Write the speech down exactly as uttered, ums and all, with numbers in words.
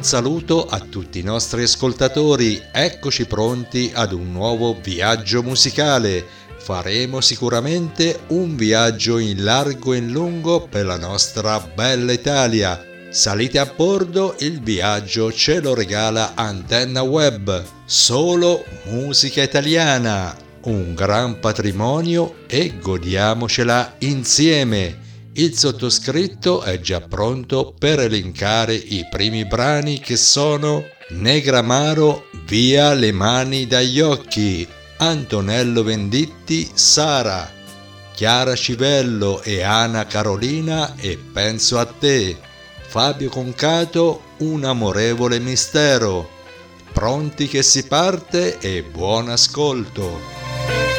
saluto a tutti i nostri ascoltatori, eccoci pronti ad un nuovo viaggio musicale. Faremo sicuramente un viaggio in largo e in lungo per la nostra bella Italia. Salite a bordo, il viaggio ce lo regala Antenna Web. Solo musica italiana, un gran patrimonio e godiamocela insieme. Il sottoscritto è già pronto per elencare i primi brani che sono Negramaro, Via le mani dagli occhi, Antonello Venditti, Sara, Chiara Civello e Ana Carolina e Penso a te, Fabio Concato, Un amorevole mistero. Pronti che si parte e buon ascolto!